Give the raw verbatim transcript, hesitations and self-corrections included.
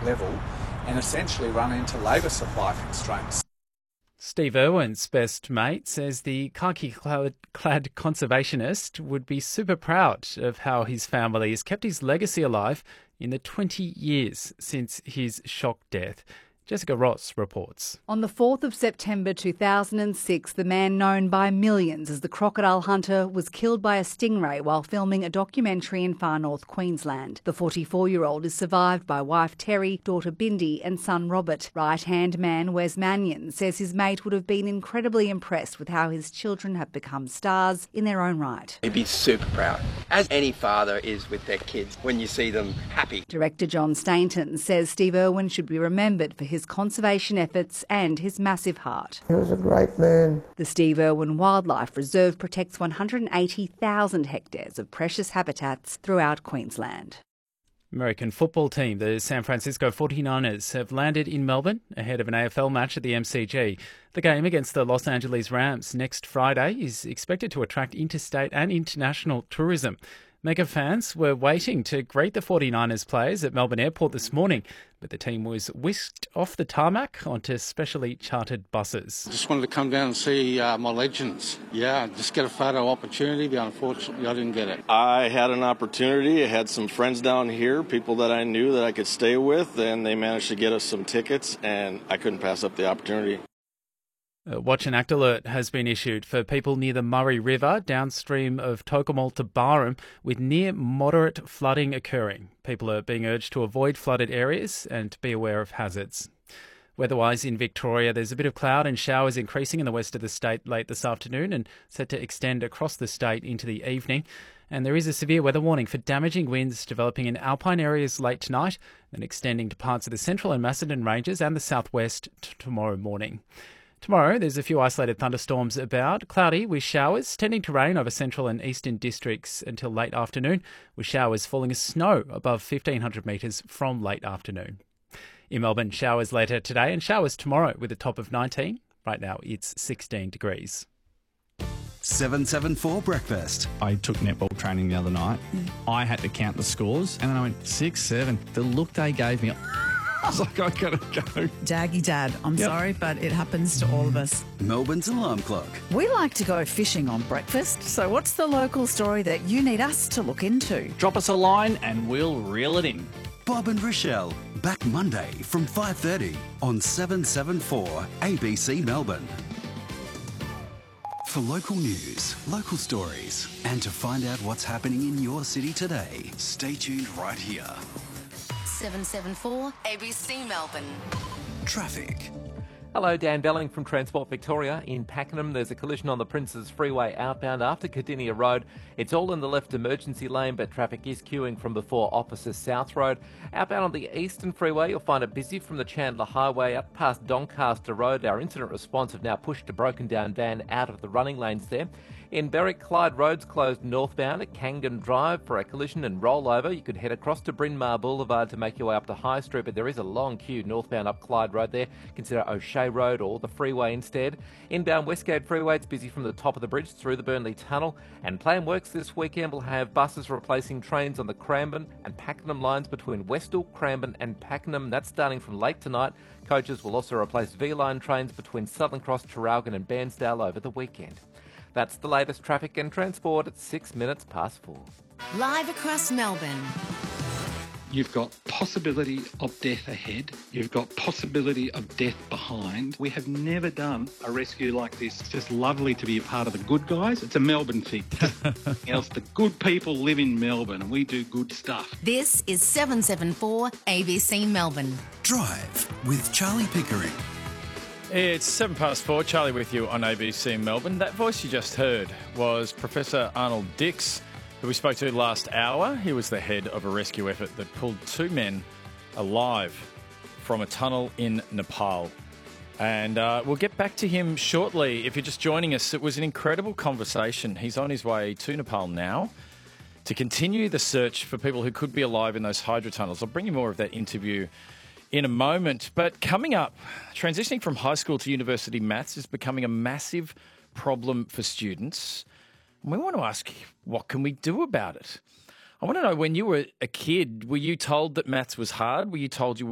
level and essentially run into labour supply constraints. Steve Irwin's best mate says the khaki-clad conservationist would be super proud of how his family has kept his legacy alive in the twenty years since his shock death. Jessica Ross reports. On the fourth of September two thousand six, the man known by millions as the Crocodile Hunter was killed by a stingray while filming a documentary in far north Queensland. The forty-four-year-old is survived by wife Terry, daughter Bindi and son Robert. Right-hand man Wes Mannion says his mate would have been incredibly impressed with how his children have become stars in their own right. He'd be super proud, as any father is with their kids when you see them happy. Director John Stainton says Steve Irwin should be remembered for his conservation efforts and his massive heart. He was a great man. The Steve Irwin Wildlife Reserve protects one hundred eighty thousand hectares of precious habitats throughout Queensland. American football team, the San Francisco forty-niners, have landed in Melbourne ahead of an A F L match at the M C G. The game against the Los Angeles Rams next Friday is expected to attract interstate and international tourism. Mega fans were waiting to greet the forty-niners players at Melbourne Airport this morning, but the team was whisked off the tarmac onto specially chartered buses. Just wanted to come down and see uh, my legends. Yeah, just get a photo opportunity, but unfortunately I didn't get it. I had an opportunity. I had some friends down here, people that I knew that I could stay with, and they managed to get us some tickets, and I couldn't pass up the opportunity. A watch and act alert has been issued for people near the Murray River, downstream of Tocumwal to Barham, with near moderate flooding occurring. People are being urged to avoid flooded areas and be aware of hazards. Weather-wise in Victoria, there's a bit of cloud and showers increasing in the west of the state late this afternoon and set to extend across the state into the evening. And there is a severe weather warning for damaging winds developing in alpine areas late tonight and extending to parts of the central and Macedon ranges and the southwest t- tomorrow morning. Tomorrow, there's a few isolated thunderstorms about, cloudy with showers, tending to rain over central and eastern districts until late afternoon, with showers falling as snow above fifteen hundred metres from late afternoon. In Melbourne, showers later today and showers tomorrow with a top of nineteen. Right now, it's sixteen degrees. seven seven four Breakfast. I took netball training the other night. I had to count the scores, and then I went six, seven. The look they gave me, I was like, I gotta go. Daggy dad, I'm Yep. sorry, but it happens to all of us. Melbourne's alarm clock. We like to go fishing on breakfast, so what's the local story that you need us to look into? Drop us a line and we'll reel it in. Bob and Rochelle, back Monday from five thirty on seven seven four A B C Melbourne. For local news, local stories, and to find out what's happening in your city today, stay tuned right here. seven seven four A B C Melbourne. Traffic. Hello, Dan Belling from Transport Victoria. In Pakenham, there's a collision on the Princes Freeway outbound after Cardinia Road. It's all in the left emergency lane, but traffic is queuing from before Officer South Road. Outbound on the Eastern Freeway, you'll find it busy from the Chandler Highway up past Doncaster Road. Our incident response have now pushed a broken down van out of the running lanes there. In Berwick, Clyde Road's closed northbound at Kangan Drive for a collision and rollover. You could head across to Bryn Mawr Boulevard to make your way up to High Street, but there is a long queue northbound up Clyde Road there. Consider O'Shea Road or the freeway instead. Inbound Westgate Freeway, it's busy from the top of the bridge through the Burnley Tunnel. And plan works this weekend will have buses replacing trains on the Cranbourne and Pakenham lines between Westall, Cranbourne and Pakenham. That's starting from late tonight. Coaches will also replace V-Line trains between Southern Cross, Traralgon and Bairnsdale over the weekend. That's the latest traffic and transport at six minutes past four. Live across Melbourne. You've got possibility of death ahead. You've got possibility of death behind. We have never done a rescue like this. It's just lovely to be a part of the good guys. It's a Melbourne thing. Else the good people live in Melbourne and we do good stuff. This is seven seven four A B C Melbourne. Drive with Charlie Pickering. It's seven past four. Charlie with you on A B C Melbourne. That voice you just heard was Professor Arnold Dix, who we spoke to last hour. He was the head of a rescue effort that pulled two men alive from a tunnel in Nepal. And uh, we'll get back to him shortly. If you're just joining us, it was an incredible conversation. He's on his way to Nepal now to continue the search for people who could be alive in those hydro tunnels. I'll bring you more of that interview in a moment. But coming up, transitioning from high school to university maths is becoming a massive problem for students. And we want to ask, what can we do about it? I want to know, when you were a kid, were you told that maths was hard? Were you told you